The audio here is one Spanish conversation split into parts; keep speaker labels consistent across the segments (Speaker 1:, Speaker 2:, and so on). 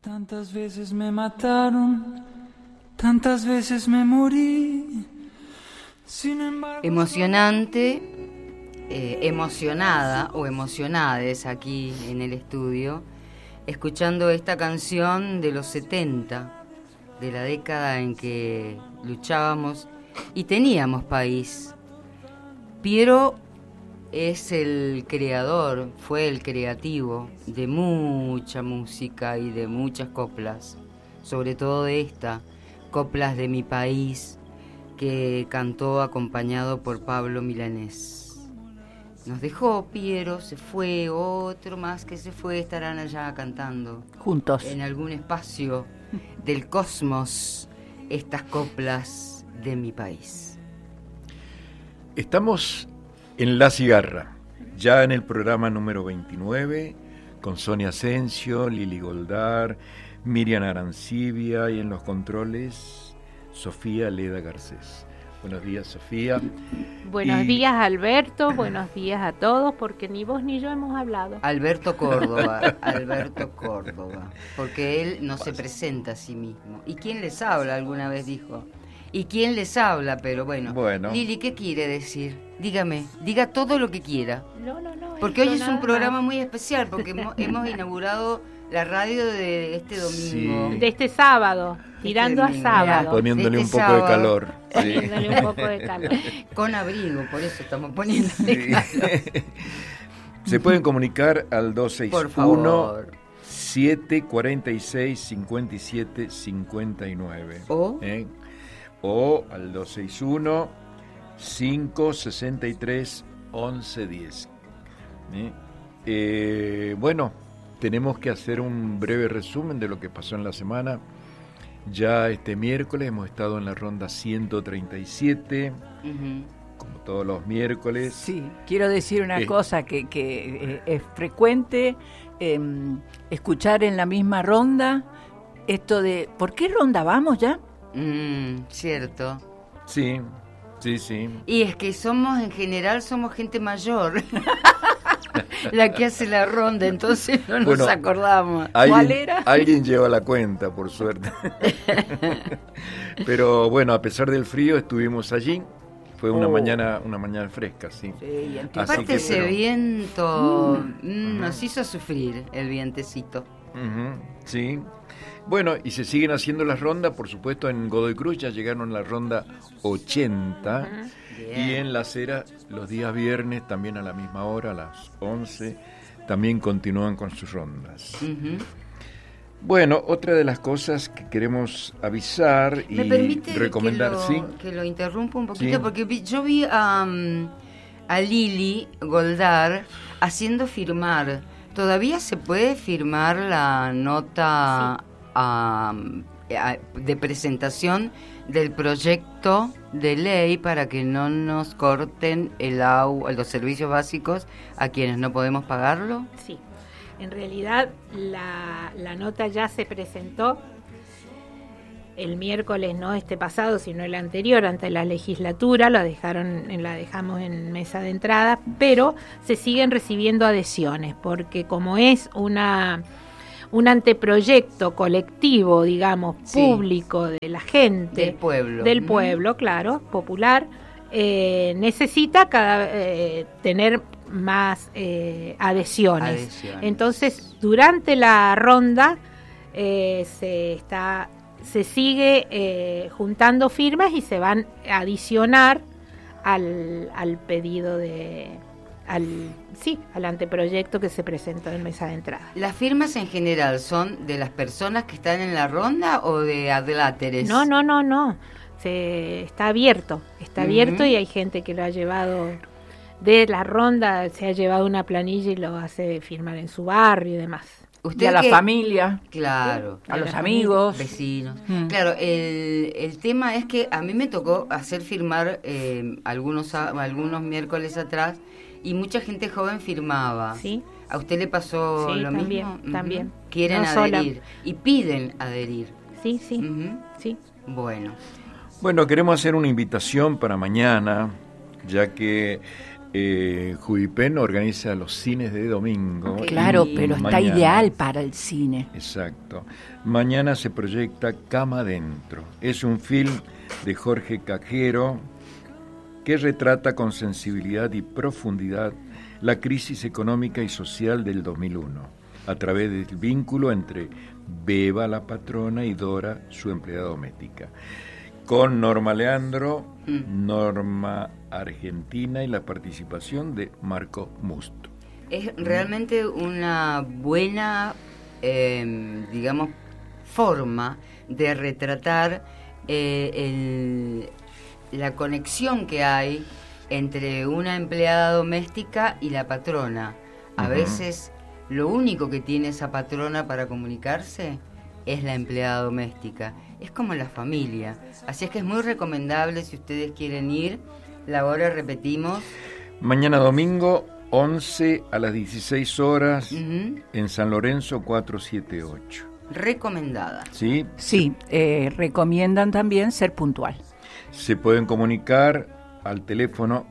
Speaker 1: Tantas veces me mataron, tantas veces me morí. Sin embargo,
Speaker 2: Emocionante, emocionada o emocionades aquí en el estudio, escuchando esta canción de los 70, de la década en que luchábamos y teníamos país. Piero es el creador, fue el creativo de mucha música y de muchas coplas, sobre todo de esta, Coplas de mi país, que cantó acompañado por Pablo Milanés. Nos dejó Piero, se fue, otro más que se fue, estarán allá cantando
Speaker 3: juntos
Speaker 2: en algún espacio del cosmos estas coplas de mi país.
Speaker 4: Estamos en La Cigarra, ya en el programa número 29, con Sonia Asensio, Lili Goldar, Miriam Arancibia y en los controles, Sofía Leda Garcés. Buenos días, Sofía.
Speaker 5: Buenos días, Alberto, buenos días a todos, porque ni vos ni yo hemos hablado.
Speaker 2: Alberto Córdoba, porque él no se presenta a sí mismo. ¿Y quién les habla? Alguna vez dijo. ¿Y quién les habla? Pero bueno. Lili, ¿qué quiere decir? Dígame, diga todo lo que quiera.
Speaker 5: No.
Speaker 2: Porque hoy es un programa muy especial, porque hemos inaugurado la radio de este domingo.
Speaker 5: Sí. De este sábado, tirando a sábado.
Speaker 4: Poniéndole un poco de calor.
Speaker 5: Poniéndole un poco de calor.
Speaker 2: Con abrigo, por eso estamos poniéndole calor.
Speaker 4: Se pueden comunicar al 261 746 57 59. O al 261 563 1110. Bueno, tenemos que hacer un breve resumen de lo que pasó en la semana. Ya este miércoles hemos estado en la ronda 137, como todos los miércoles.
Speaker 3: Sí, quiero decir una cosa, que es frecuente escuchar en la misma ronda esto de ¿por qué ronda vamos ya?
Speaker 2: Cierto.
Speaker 4: Sí.
Speaker 2: Y es que en general somos gente mayor la que hace la ronda, entonces no nos acordamos.
Speaker 4: ¿Cuál era? Alguien lleva la cuenta, por suerte. Pero bueno, a pesar del frío estuvimos allí. Fue una mañana fresca, sí.
Speaker 2: Sí, aparte ese viento nos hizo sufrir, el vientecito.
Speaker 4: Sí. Bueno, y se siguen haciendo las rondas, por supuesto, en Godoy Cruz ya llegaron a la ronda 80, y en Las Heras los días viernes, también a la misma hora, a las 11, también continúan con sus rondas. Bueno, otra de las cosas que queremos avisar y recomendar,
Speaker 2: que lo interrumpa un poquito, porque yo vi a Lili Goldar haciendo firmar. ¿Todavía se puede firmar la nota de presentación del proyecto de ley para que no nos corten los servicios básicos a quienes no podemos pagarlo?
Speaker 5: Sí, en realidad la nota ya se presentó el miércoles, no este pasado, sino el anterior, ante la legislatura, la dejamos en mesa de entrada, pero se siguen recibiendo adhesiones, porque como es un anteproyecto colectivo, digamos, público de la gente, del pueblo, claro, popular, necesita tener más adhesiones. Entonces, durante la ronda se sigue juntando firmas y se van a adicionar al pedido al anteproyecto que se presentó en mesa de entrada.
Speaker 2: ¿Las firmas en general son de las personas que están en la ronda o de adláteres?
Speaker 5: No. Está abierto y hay gente que lo ha llevado de la ronda, se ha llevado una planilla y lo hace firmar en su barrio y demás.
Speaker 3: Y a la familia,
Speaker 2: claro,
Speaker 3: a los amigos,
Speaker 2: vecinos. Claro, el tema es que a mí me tocó hacer firmar algunos miércoles atrás y mucha gente joven firmaba.
Speaker 5: Sí.
Speaker 2: ¿A usted le pasó lo
Speaker 5: mismo?
Speaker 2: Sí,
Speaker 5: también.
Speaker 2: Quieren adherir y piden adherir.
Speaker 5: Sí.
Speaker 2: Sí. Bueno,
Speaker 4: queremos hacer una invitación para mañana, ya que Judipen organiza los cines de domingo.
Speaker 3: Claro, pero está ideal para el cine.
Speaker 4: Exacto. Mañana se proyecta Cama Adentro. Es un film de Jorge Cajero que retrata con sensibilidad y profundidad la crisis económica y social del 2001, a través del vínculo entre Beba, la patrona, y Dora, su empleada doméstica. Con Norma Leandro, Norma Argentina y la participación de Marco Musto.
Speaker 2: Es realmente una buena, digamos, forma de retratar la conexión que hay entre una empleada doméstica y la patrona. A veces lo único que tiene esa patrona para comunicarse es la empleada doméstica. Es como la familia. Así es que es muy recomendable si ustedes quieren ir. La hora, repetimos.
Speaker 4: Mañana domingo, 11 a las 16 horas, en San Lorenzo 478.
Speaker 2: Recomendada.
Speaker 4: ¿Sí?
Speaker 3: Sí, recomiendan también ser puntual.
Speaker 4: Se pueden comunicar al teléfono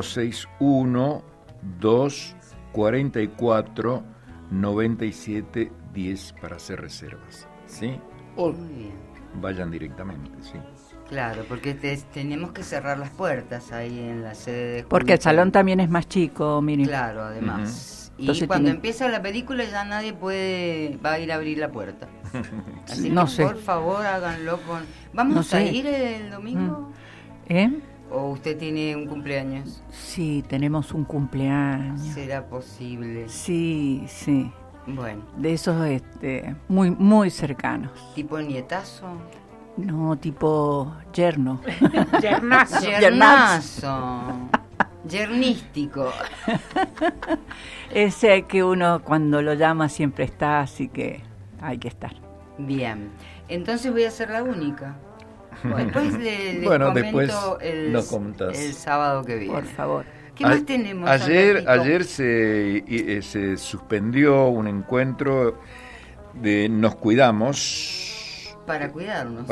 Speaker 4: 261-244-9710 para hacer reservas, ¿sí? O vayan directamente, sí.
Speaker 2: Claro, porque tenemos que cerrar las puertas ahí en la sede de
Speaker 3: porque el salón también es más chico, miren.
Speaker 2: Claro, además. Y
Speaker 3: entonces
Speaker 2: cuando empieza la película ya nadie va a ir a abrir la puerta. Así
Speaker 3: no
Speaker 2: que
Speaker 3: sé.
Speaker 2: Por favor háganlo con... ¿Vamos a ir el domingo? ¿O usted tiene un cumpleaños?
Speaker 3: Sí, tenemos un cumpleaños.
Speaker 2: ¿Será posible?
Speaker 3: Sí.
Speaker 2: Bueno.
Speaker 3: De esos muy, muy cercanos.
Speaker 2: ¿Tipo nietazo?
Speaker 3: No, tipo yerno.
Speaker 2: Yernazo. Yernístico.
Speaker 3: Ese que uno cuando lo llama siempre está, así que hay que estar.
Speaker 2: Bien, entonces voy a ser la única. Después les
Speaker 4: comento
Speaker 2: el sábado que viene.
Speaker 3: Por favor.
Speaker 2: ¿Qué más tenemos?
Speaker 4: Ayer se suspendió un encuentro de Nos Cuidamos.
Speaker 2: Para cuidarnos.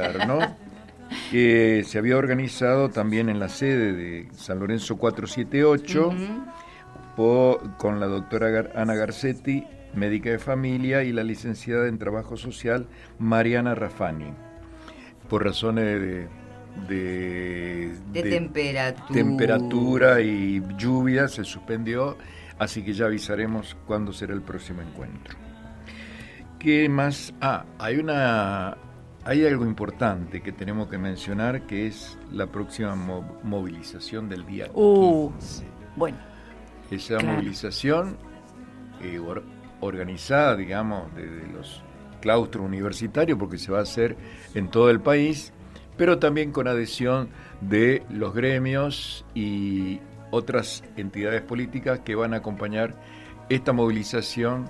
Speaker 4: Que se había organizado también en la sede de San Lorenzo 478 con la doctora Ana Garcetti, médica de familia, y la licenciada en Trabajo Social Mariana Rafani. Por razones de temperatura y lluvia se suspendió, así que ya avisaremos cuándo será el próximo encuentro. ¿Qué más? Hay algo importante que tenemos que mencionar, que es la próxima movilización del día 15.
Speaker 3: Bueno.
Speaker 4: Esa movilización organizada, digamos, desde los claustros universitarios, porque se va a hacer en todo el país, pero también con adhesión de los gremios y otras entidades políticas que van a acompañar esta movilización,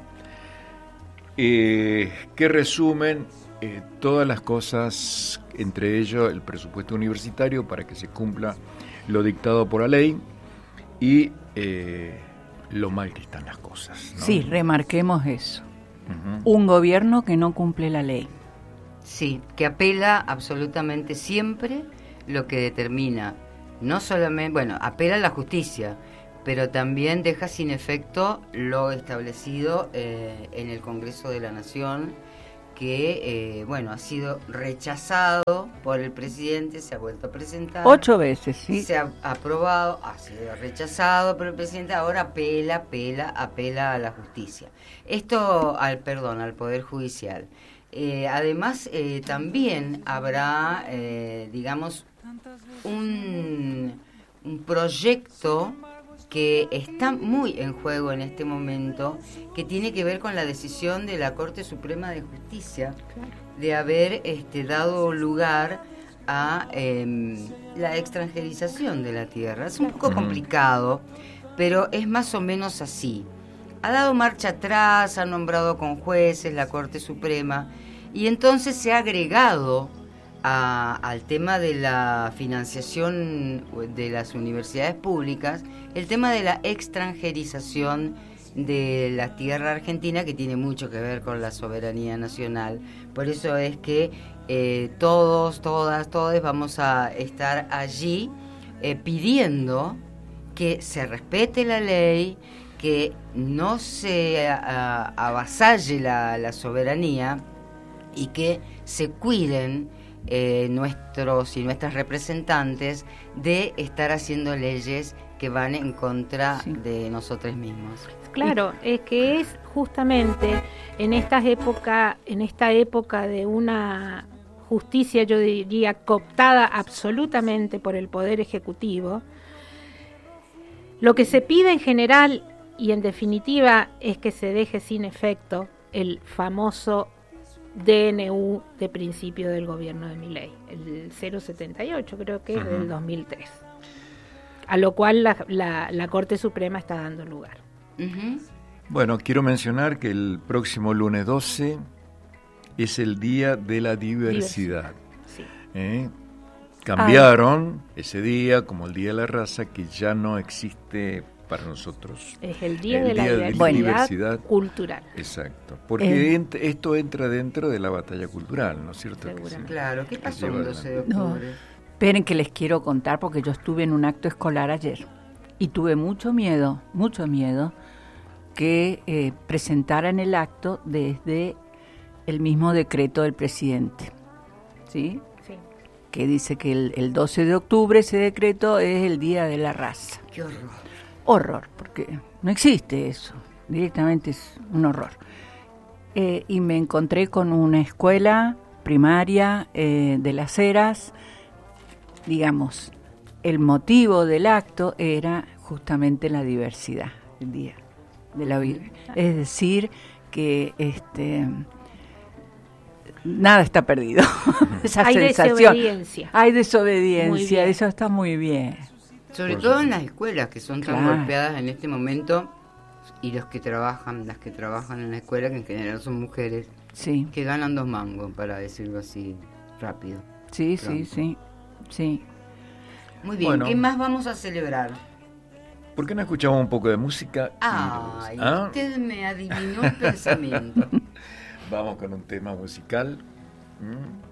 Speaker 4: que resumen todas las cosas, entre ellos el presupuesto universitario para que se cumpla lo dictado por la ley y lo mal que están las cosas, ¿no?
Speaker 3: Sí, remarquemos eso. Un gobierno que no cumple la ley.
Speaker 2: Sí, que apela absolutamente siempre lo que determina, no solamente, apela a la justicia, pero también deja sin efecto lo establecido en el Congreso de la Nación, que ha sido rechazado por el presidente, se ha vuelto a presentar
Speaker 3: 8 veces, sí.
Speaker 2: Se ha aprobado, ha sido rechazado por el presidente, ahora apela a la justicia. Esto al Poder Judicial. Además, también habrá, un proyecto que está muy en juego en este momento, que tiene que ver con la decisión de la Corte Suprema de Justicia de haber dado lugar a la extranjerización de la tierra. Es un poco complicado, pero es más o menos así. Ha dado marcha atrás, ha nombrado con jueces la Corte Suprema, y entonces se ha agregado al tema de la financiación de las universidades públicas el tema de la extranjerización de la tierra argentina, que tiene mucho que ver con la soberanía nacional. Por eso es que todos vamos a estar allí pidiendo que se respete la ley, que no se avasalle la soberanía y que se cuiden nuestros y nuestras representantes de estar haciendo leyes que van en contra de nosotros mismos.
Speaker 5: Claro, es que es justamente en esta época de una justicia, yo diría, cooptada absolutamente por el Poder Ejecutivo, lo que se pide en general y en definitiva es que se deje sin efecto el famoso DNU de principio del gobierno de Milei, el 078 creo que es del 2003, a lo cual la Corte Suprema está dando lugar.
Speaker 4: Bueno, quiero mencionar que el próximo lunes 12 es el Día de la Diversidad.
Speaker 5: Sí.
Speaker 4: Cambiaron ese día como el Día de la Raza, que ya no existe para nosotros.
Speaker 5: Es el Día de la Diversidad Cultural.
Speaker 4: Exacto, porque esto entra dentro de la batalla cultural, ¿no es cierto?
Speaker 2: Claro, ¿qué pasó el 12 de octubre?
Speaker 3: No, esperen que les quiero contar, porque yo estuve en un acto escolar ayer y tuve mucho miedo que presentaran el acto desde el mismo decreto del presidente, ¿sí?
Speaker 5: Sí.
Speaker 3: Que dice que el 12 de octubre ese decreto es el Día de la Raza.
Speaker 2: ¡Qué horror!
Speaker 3: Horror, porque no existe eso, directamente es un horror. Y me encontré con una escuela primaria de Las Heras, digamos, el motivo del acto era justamente la diversidad, el Día de la Vida. Es decir, que nada está perdido. Esa
Speaker 5: hay
Speaker 3: sensación.
Speaker 5: desobediencia.
Speaker 3: Hay desobediencia, eso está muy bien.
Speaker 2: Sobre todo en las escuelas que son tan
Speaker 3: Claro.
Speaker 2: golpeadas en este momento, y las que trabajan en la escuela, que en general son mujeres,
Speaker 3: Sí,
Speaker 2: que ganan 2 mangos, para decirlo así rápido.
Speaker 3: sí,
Speaker 2: Pronto.
Speaker 3: sí.
Speaker 2: Muy bien,
Speaker 4: Bueno.
Speaker 2: ¿qué más vamos a celebrar?
Speaker 4: ¿Por qué no escuchamos un poco de música?
Speaker 2: Ay,
Speaker 4: ¿Ah?
Speaker 2: usted me adivinó el pensamiento.
Speaker 4: Vamos con un tema musical.